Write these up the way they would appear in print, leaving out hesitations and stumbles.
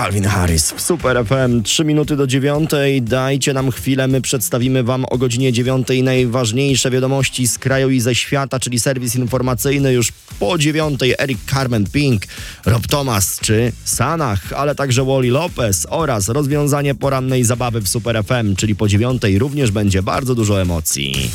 Calvin Harris w Super FM. 3 minuty do 9. Dajcie nam chwilę, my przedstawimy wam o godzinie 9 najważniejsze wiadomości z kraju i ze świata, czyli serwis informacyjny już po 9. Eric Carmen Pink, Rob Thomas czy Sanach, ale także Wally Lopez oraz rozwiązanie porannej zabawy w Super FM, czyli po 9 również będzie bardzo dużo emocji.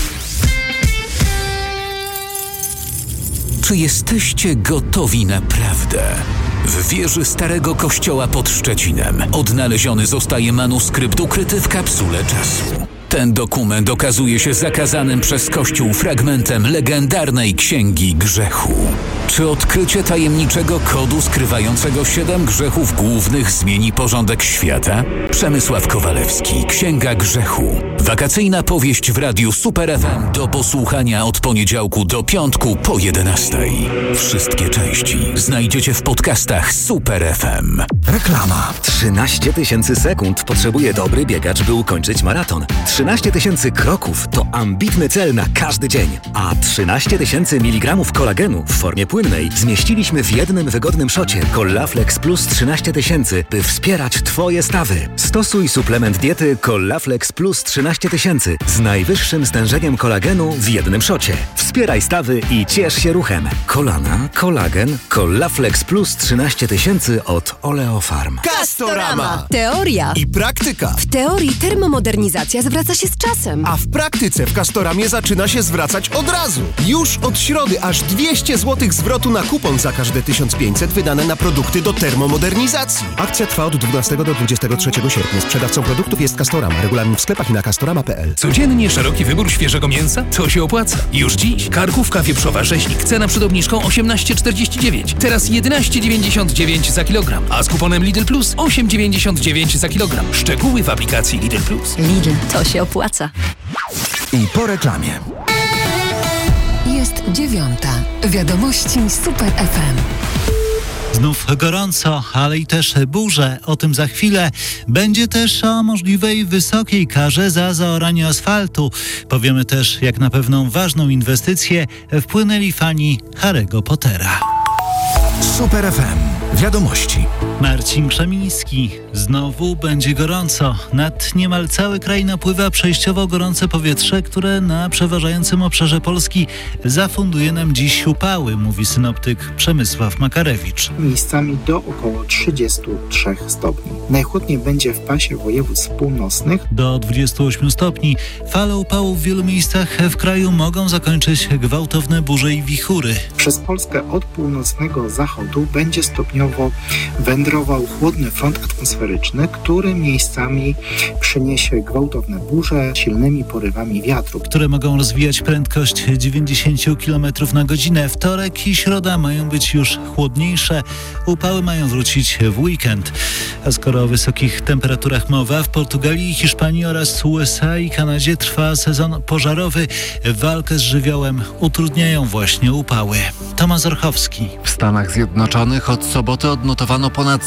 Czy jesteście gotowi na prawdę? W wieży Starego Kościoła pod Szczecinem odnaleziony zostaje manuskrypt ukryty w kapsule czasu. Ten dokument okazuje się zakazanym przez Kościół fragmentem legendarnej Księgi Grzechu. Czy odkrycie tajemniczego kodu skrywającego 7 grzechów głównych zmieni porządek świata? Przemysław Kowalewski, Księga Grzechu. Wakacyjna powieść w radiu Super FM do posłuchania od poniedziałku do piątku po 11:00. Wszystkie części znajdziecie w podcastach Super FM. Reklama. 13 000 sekund potrzebuje dobry biegacz, by ukończyć maraton. 13 000 kroków to ambitny cel na każdy dzień. A 13 000 mg kolagenu w formie płynnej zmieściliśmy w jednym wygodnym szocie Collaflex Plus 13 000, by wspierać Twoje stawy. Stosuj suplement diety Collaflex Plus 13 000 z najwyższym stężeniem kolagenu w jednym szocie. Wspieraj stawy i ciesz się ruchem. Kolana, kolagen, Collaflex Plus 13 000 od Oleofarm. Castorama! Teoria I praktyka. W teorii termomodernizacja zwraca się z czasem. A w praktyce w Castoramie zaczyna się zwracać od razu. Już od środy aż 200 zł zwrotu na kupon za każde 1500 wydane na produkty do termomodernizacji. Akcja trwa od 12 do 23 sierpnia. Sprzedawcą produktów jest Castorama. Regulamin w sklepach i na castorama.pl. Codziennie szeroki wybór świeżego mięsa? To się opłaca. Już dziś karkówka wieprzowa rzeźnik. Cena przed obniżką 18,49. Teraz 11,99 za kilogram. A z kuponem Lidl Plus 8,99 za kilogram. Szczegóły w aplikacji Lidl Plus. Lidl, to się opłaca. I po reklamie. Jest 9. Wiadomości Super FM. Znów gorąco, ale i też burze. O tym za chwilę. Będzie też o możliwej wysokiej karze za zaoranie asfaltu. Powiemy też, jak na pewną ważną inwestycję wpłynęli fani Harry'ego Pottera. Super FM. Wiadomości. Marcin Krzemiński. Znowu będzie gorąco. Nad niemal cały kraj napływa przejściowo gorące powietrze, które na przeważającym obszarze Polski zafunduje nam dziś upały, mówi synoptyk Przemysław Makarewicz. Miejscami do około 33 stopni. Najchłodniej będzie w pasie województw północnych. Do 28 stopni. Fale upałów w wielu miejscach w kraju mogą zakończyć gwałtowne burze i wichury. Przez Polskę od północnego zachodu będzie stopniowo wędrował chłodny front atmosferyczny, który miejscami przyniesie gwałtowne burze silnymi porywami wiatru, które mogą rozwijać prędkość 90 km na godzinę. Wtorek i środa mają być już chłodniejsze. Upały mają wrócić w weekend. A skoro o wysokich temperaturach mowa, w Portugalii, Hiszpanii oraz USA i Kanadzie trwa sezon pożarowy. Walkę z żywiołem utrudniają właśnie upały. Tomasz Orchowski. W Stanach Zjednoczonych od soboty odnotowano ponad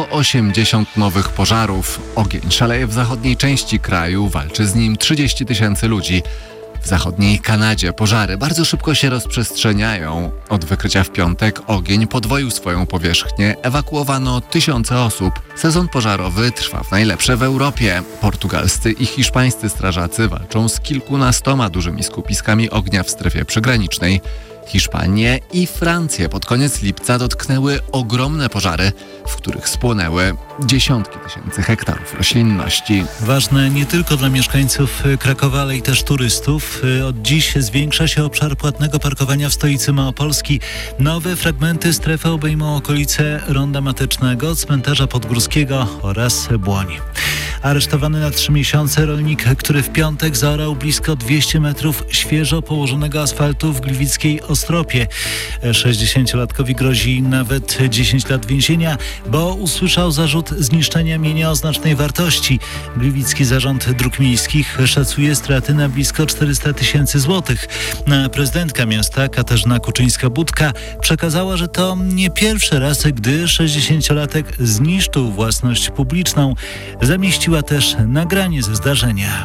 180 nowych pożarów. Ogień szaleje w zachodniej części kraju, walczy z nim 30 000 ludzi. W zachodniej Kanadzie pożary bardzo szybko się rozprzestrzeniają. Od wykrycia w piątek ogień podwoił swoją powierzchnię, ewakuowano tysiące osób. Sezon pożarowy trwa w najlepsze w Europie. Portugalscy i hiszpańscy strażacy walczą z kilkunastoma dużymi skupiskami ognia w strefie przygranicznej. Hiszpanię i Francję pod koniec lipca dotknęły ogromne pożary, w których spłonęły dziesiątki tysięcy hektarów roślinności. Ważne nie tylko dla mieszkańców Krakowa, ale i też turystów. Od dziś zwiększa się obszar płatnego parkowania w stolicy Małopolski. Nowe fragmenty strefy obejmą okolice Ronda Matecznego, Cmentarza Podgórskiego oraz Błoń. Aresztowany na 3 miesiące rolnik, który w piątek zaorał blisko 200 metrów świeżo położonego asfaltu w gliwickiej Ostropie. 60-latkowi grozi nawet 10 lat więzienia, bo usłyszał zarzut zniszczenia mienia o znacznej wartości. Gliwicki Zarząd Dróg Miejskich szacuje straty na blisko 400 000 złotych. Prezydentka miasta Katarzyna Kuczyńska-Budka przekazała, że to nie pierwszy raz, gdy 60-latek zniszczył własność publiczną. Zamieściła też nagranie ze zdarzenia.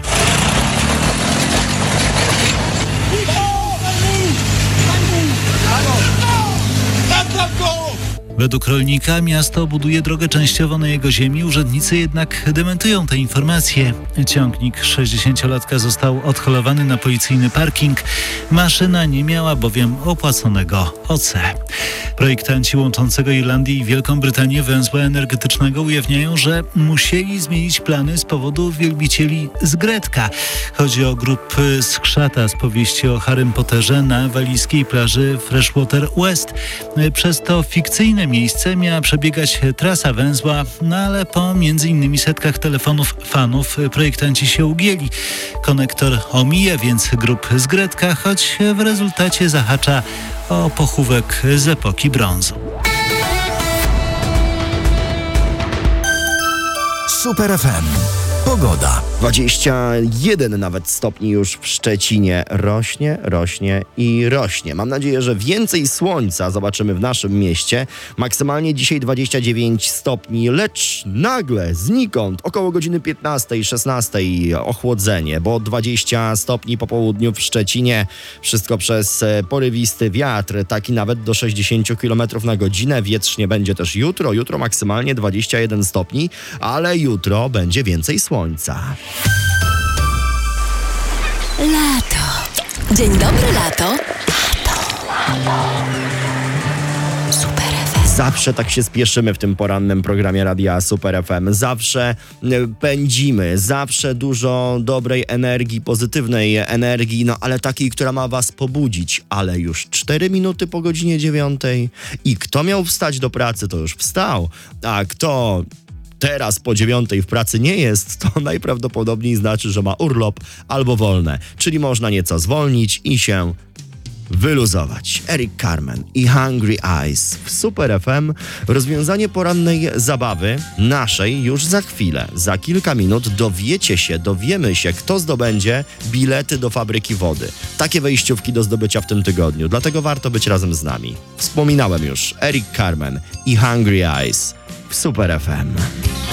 Według rolnika miasto buduje drogę częściowo na jego ziemi. Urzędnicy jednak dementują te informacje. Ciągnik 60-latka został odholowany na policyjny parking. Maszyna nie miała bowiem opłaconego OC. Projektanci łączącego Irlandię i Wielką Brytanię węzła energetycznego ujawniają, że musieli zmienić plany z powodu wielbicieli z Gretka. Chodzi o grup Skrzata z powieści o Harrym Potterze na walijskiej plaży Freshwater West. Przez to fikcyjne miejsce miała przebiegać trasa węzła, no ale po między innymi setkach telefonów fanów projektanci się ugięli. Konektor omija więc grup z Gretka, choć w rezultacie zahacza o pochówek z epoki brązu. Super FM. Pogoda. 21 nawet stopni już w Szczecinie. Rośnie i rośnie. Mam nadzieję, że więcej słońca zobaczymy w naszym mieście. Maksymalnie dzisiaj 29 stopni, lecz nagle, znikąd, około godziny 15-16 ochłodzenie, bo 20 stopni po południu w Szczecinie. Wszystko przez porywisty wiatr, taki nawet do 60 km na godzinę. Wietrznie będzie też jutro. Jutro maksymalnie 21 stopni, ale jutro będzie więcej słońca. Lato. Dzień dobry, lato. Super FM. Zawsze tak się spieszymy w tym porannym programie Radia Super FM. Zawsze pędzimy, zawsze dużo dobrej energii, pozytywnej energii, no ale takiej, która ma was pobudzić. Ale już 4 minuty po godzinie 9 i kto miał wstać do pracy, to już wstał, a kto teraz po 9 w pracy nie jest, to najprawdopodobniej znaczy, że ma urlop albo wolne, czyli można nieco zwolnić i się wyluzować. Eric Carmen i Hungry Eyes w Super FM. Rozwiązanie porannej zabawy naszej już za chwilę. Za kilka minut dowiemy się, kto zdobędzie bilety do Fabryki Wody. Takie wejściówki do zdobycia w tym tygodniu, dlatego warto być razem z nami. Wspominałem już, Eric Carmen i Hungry Eyes w Super FM.